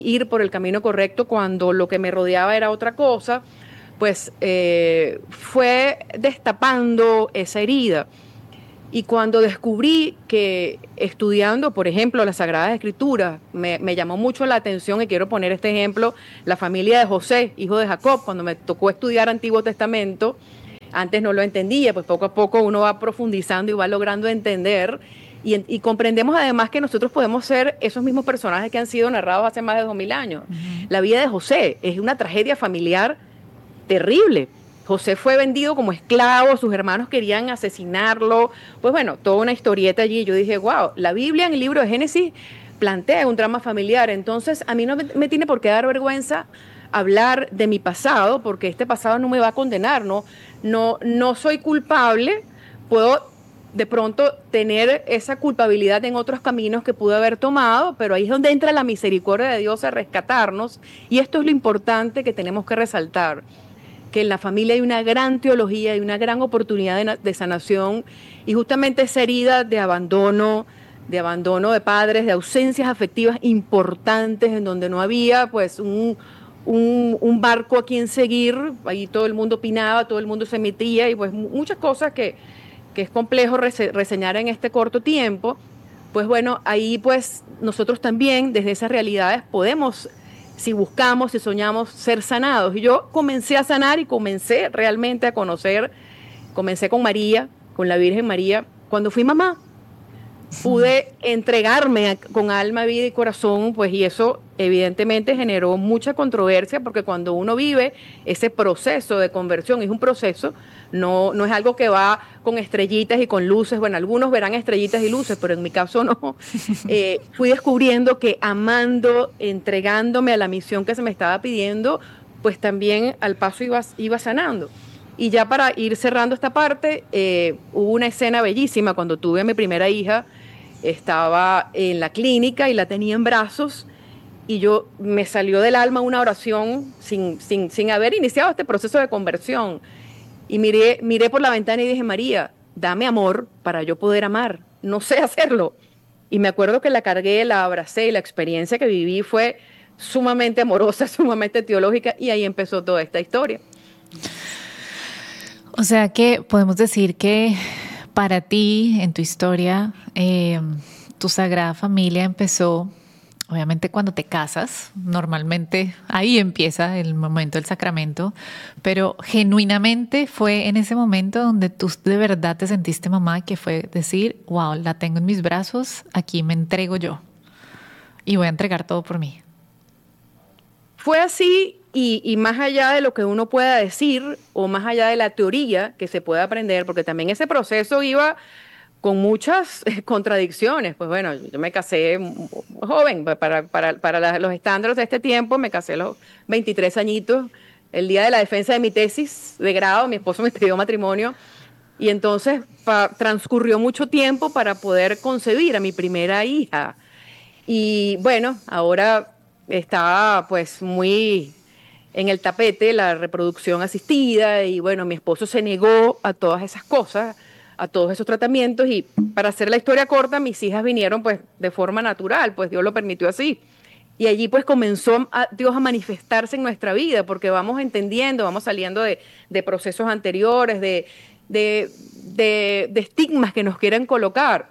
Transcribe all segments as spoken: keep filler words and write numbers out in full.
ir por el camino correcto cuando lo que me rodeaba era otra cosa, pues eh, fue destapando esa herida. Y cuando descubrí que estudiando, por ejemplo, las Sagradas Escrituras, me, me llamó mucho la atención, y quiero poner este ejemplo, la familia de José, hijo de Jacob, cuando me tocó estudiar Antiguo Testamento, antes no lo entendía, pues poco a poco uno va profundizando y va logrando entender, y, y comprendemos además que nosotros podemos ser esos mismos personajes que han sido narrados hace más de dos mil años. Uh-huh. La vida de José es una tragedia familiar terrible. José fue vendido como esclavo, sus hermanos querían asesinarlo, pues bueno, toda una historieta allí. Yo dije, wow, la Biblia en el libro de Génesis plantea un drama familiar, entonces a mí no me, me tiene por qué dar vergüenza hablar de mi pasado, porque este pasado no me va a condenar, no, no, no soy culpable, puedo de pronto tener esa culpabilidad en otros caminos que pude haber tomado, pero ahí es donde entra la misericordia de Dios a rescatarnos, y esto es lo importante que tenemos que resaltar, que en la familia hay una gran teología, hay una gran oportunidad de, de sanación, y justamente esa herida de abandono, de abandono de padres, de ausencias afectivas importantes, en donde no había pues un, un, un barco a quien seguir, ahí todo el mundo opinaba, todo el mundo se metía, y pues muchas cosas que, que es complejo rese, reseñar en este corto tiempo, pues bueno, ahí pues nosotros también desde esas realidades podemos, si buscamos, si soñamos, ser sanados. Y yo comencé a sanar y comencé realmente a conocer, comencé con María, con la Virgen María, cuando fui mamá. Pude entregarme con alma, vida y corazón, pues, y eso evidentemente generó mucha controversia, porque cuando uno vive ese proceso de conversión, es un proceso, no, no es algo que va con estrellitas y con luces. Bueno, algunos verán estrellitas y luces, pero en mi caso no. Eh, fui descubriendo que amando, entregándome a la misión que se me estaba pidiendo, pues también al paso iba, iba sanando. Y ya para ir cerrando esta parte, eh, hubo una escena bellísima cuando tuve a mi primera hija. Estaba en la clínica y la tenía en brazos, y yo me salió del alma una oración sin, sin, sin haber iniciado este proceso de conversión. Y miré, miré por la ventana y dije, María, dame amor para yo poder amar. No sé hacerlo. Y me acuerdo que la cargué, la abracé, y la experiencia que viví fue sumamente amorosa, sumamente teológica, y ahí empezó toda esta historia. O sea que podemos decir que para ti, en tu historia, eh, tu Sagrada Familia empezó, obviamente, cuando te casas. Normalmente ahí empieza el momento del sacramento, pero genuinamente fue en ese momento donde tú de verdad te sentiste mamá, que fue decir, wow, la tengo en mis brazos, aquí me entrego yo y voy a entregar todo por mí. Fue así. Y, y más allá de lo que uno pueda decir, o más allá de la teoría que se pueda aprender, porque también ese proceso iba con muchas eh, contradicciones. Pues bueno, yo me casé joven, para, para, para la, los estándares de este tiempo, me casé a los veintitrés añitos, el día de la defensa de mi tesis de grado, mi esposo me pidió matrimonio, y entonces pa, transcurrió mucho tiempo para poder concebir a mi primera hija. Y bueno, ahora está pues muy en el tapete la reproducción asistida, y bueno, mi esposo se negó a todas esas cosas, a todos esos tratamientos, y para hacer la historia corta, mis hijas vinieron pues de forma natural, pues Dios lo permitió así. Y allí pues comenzó a, Dios a manifestarse en nuestra vida, porque vamos entendiendo, vamos saliendo de, de procesos anteriores, de, de, de, de estigmas que nos quieren colocar.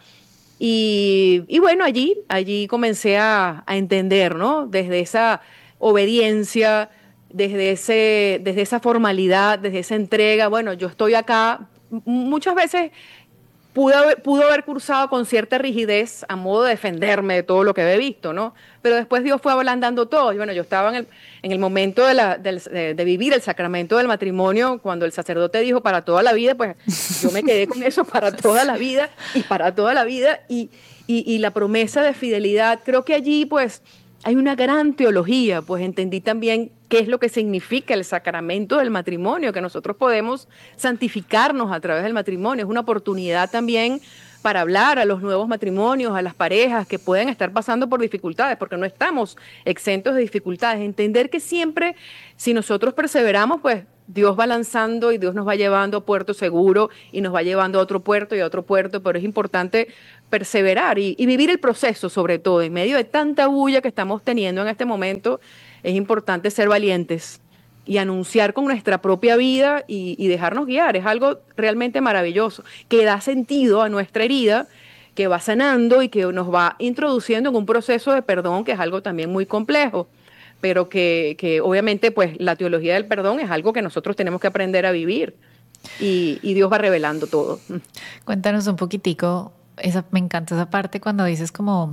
Y, y bueno, allí, allí comencé a, a entender, ¿no? Desde esa obediencia, desde, ese, desde esa formalidad, desde esa entrega. Bueno, yo estoy acá. Muchas veces pudo haber, pudo haber cursado con cierta rigidez a modo de defenderme de todo lo que había visto, ¿no? Pero después Dios fue ablandando todo. Y bueno, yo estaba en el, en el momento de, la, de, de, de vivir el sacramento del matrimonio, cuando el sacerdote dijo para toda la vida, pues yo me quedé con eso, para toda la vida y para toda la vida. Y, y, y la promesa de fidelidad, creo que allí pues hay una gran teología, pues entendí también qué es lo que significa el sacramento del matrimonio, que nosotros podemos santificarnos a través del matrimonio. Es una oportunidad también para hablar a los nuevos matrimonios, a las parejas que pueden estar pasando por dificultades, porque no estamos exentos de dificultades. Entender que siempre, si nosotros perseveramos, pues Dios va lanzando y Dios nos va llevando a puerto seguro y nos va llevando a otro puerto y a otro puerto, pero es importante perseverar y, y vivir el proceso, sobre todo en medio de tanta bulla que estamos teniendo en este momento. Es importante ser valientes y anunciar con nuestra propia vida y, y dejarnos guiar. Es algo realmente maravilloso, que da sentido a nuestra herida, que va sanando y que nos va introduciendo en un proceso de perdón, que es algo también muy complejo, pero que, que obviamente pues la teología del perdón es algo que nosotros tenemos que aprender a vivir y, y Dios va revelando todo. Cuéntanos un poquitico, esa, me encanta esa parte cuando dices como,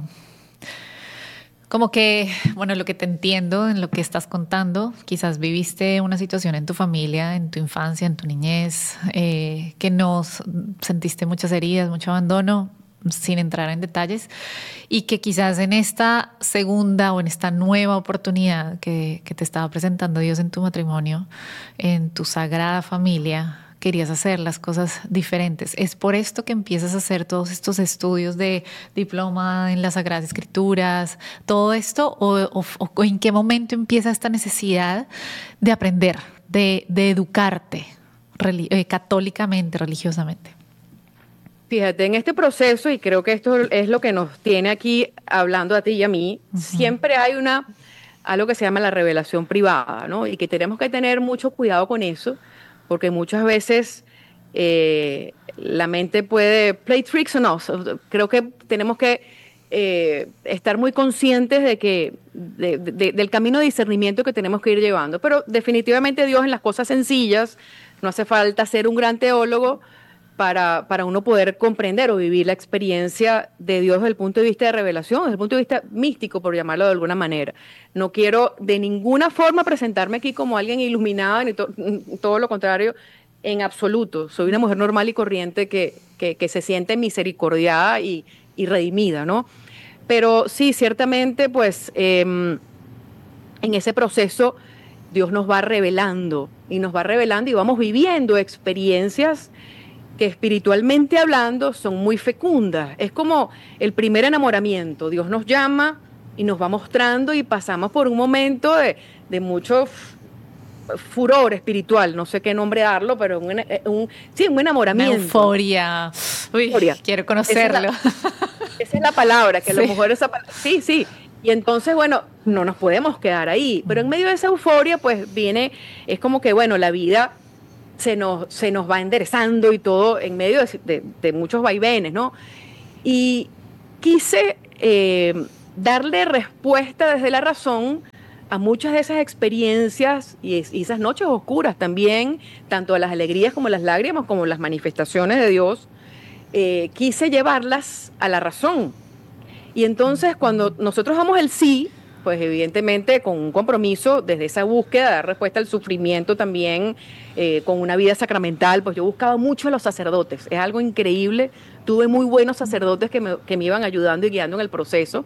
como que, bueno, lo que te entiendo en lo que estás contando, quizás viviste una situación en tu familia, en tu infancia, en tu niñez, eh, que no sentiste muchas heridas, mucho abandono, sin entrar en detalles, y que quizás en esta segunda o en esta nueva oportunidad que, que te estaba presentando Dios en tu matrimonio, en tu sagrada familia, querías hacer las cosas diferentes. ¿Es por esto que empiezas a hacer todos estos estudios de diploma en las Sagradas Escrituras, todo esto? ¿O, o, o en qué momento empieza esta necesidad de aprender, de, de educarte eh, católicamente, religiosamente? Fíjate, en este proceso, y creo que esto es lo que nos tiene aquí hablando a ti y a mí, uh-huh. siempre hay una, algo que se llama la revelación privada, ¿no? Y que tenemos que tener mucho cuidado con eso, porque muchas veces eh, la mente puede play tricks on us. Creo que tenemos que eh, estar muy conscientes de que, de, de, del camino de discernimiento que tenemos que ir llevando. Pero definitivamente Dios en las cosas sencillas, no hace falta ser un gran teólogo, Para, para uno poder comprender o vivir la experiencia de Dios desde el punto de vista de revelación, desde el punto de vista místico, por llamarlo de alguna manera. No quiero de ninguna forma presentarme aquí como alguien iluminado, ni to todo lo contrario, en absoluto. Soy una mujer normal y corriente que, que, que se siente misericordiada y, y redimida, ¿no? Pero sí, ciertamente, pues, eh, en ese proceso Dios nos va revelando, y nos va revelando y vamos viviendo experiencias que espiritualmente hablando son muy fecundas. Es como el primer enamoramiento. Dios nos llama y nos va mostrando y pasamos por un momento de, de mucho furor espiritual, no sé qué nombre darlo, pero un, un, sí, un enamoramiento. Una euforia. Uy, euforia. Quiero conocerlo. Esa es la, esa es la palabra, que sí. A lo mejor esa palabra, sí, sí. Y entonces, bueno, no nos podemos quedar ahí. Pero en medio de esa euforia, pues viene, es como que, bueno, la vida Se nos, se nos va enderezando y todo en medio de, de, de muchos vaivenes, ¿no? Y quise eh, darle respuesta desde la razón a muchas de esas experiencias y, y esas noches oscuras también, tanto a las alegrías como a las lágrimas, como las manifestaciones de Dios. Eh, quise llevarlas a la razón. Y entonces cuando nosotros damos el sí, pues evidentemente con un compromiso desde esa búsqueda de dar respuesta al sufrimiento también, eh, con una vida sacramental, pues yo buscaba mucho a los sacerdotes, es algo increíble, tuve muy buenos sacerdotes que me, que me iban ayudando y guiando en el proceso,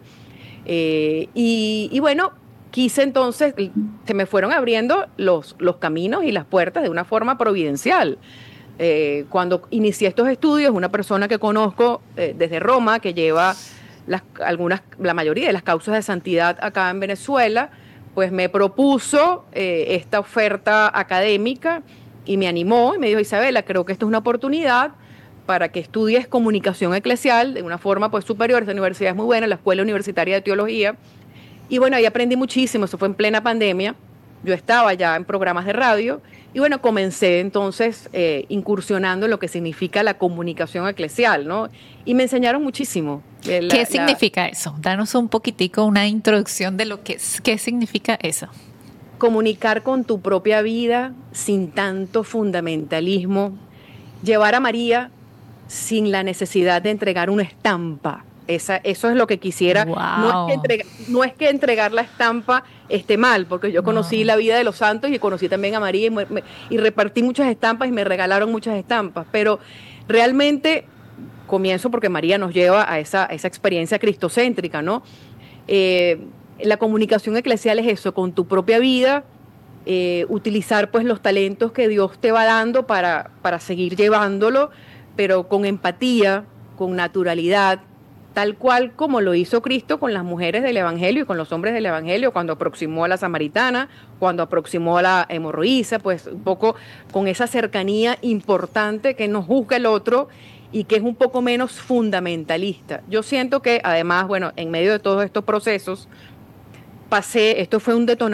eh, y, y bueno, quise entonces, se me fueron abriendo los, los caminos y las puertas de una forma providencial. Eh, cuando inicié estos estudios, una persona que conozco eh, desde Roma, que lleva Las, algunas, la mayoría de las causas de santidad acá en Venezuela, pues me propuso eh, esta oferta académica y me animó y me dijo: Isabela, creo que esto es una oportunidad para que estudies comunicación eclesial de una forma pues superior. Esta universidad es muy buena, la Escuela Universitaria de Teología, y bueno, ahí aprendí muchísimo. Eso fue en plena pandemia, yo estaba ya en programas de radio y bueno, comencé entonces eh, incursionando en lo que significa la comunicación eclesial, ¿no? Y me enseñaron muchísimo. La, ¿Qué significa la, eso? Danos un poquitico, una introducción de lo que es. ¿Qué significa eso? Comunicar con tu propia vida sin tanto fundamentalismo. Llevar a María sin la necesidad de entregar una estampa. Esa, eso es lo que quisiera. Wow. No es que, entregar, no es que entregar la estampa esté mal, porque yo conocí no. la vida de los santos y conocí también a María y, me, y repartí muchas estampas y me regalaron muchas estampas, pero realmente comienzo porque María nos lleva a esa, a esa experiencia cristocéntrica, ¿no? Eh, la comunicación eclesial es eso, con tu propia vida, eh, utilizar pues los talentos que Dios te va dando para, para seguir llevándolo, pero con empatía, con naturalidad, tal cual como lo hizo Cristo con las mujeres del Evangelio y con los hombres del Evangelio, cuando aproximó a la samaritana, cuando aproximó a la hemorroísa, pues un poco con esa cercanía importante que no juzga el otro y que es un poco menos fundamentalista. Yo siento que además, bueno, en medio de todos estos procesos, pasé, esto fue un detonador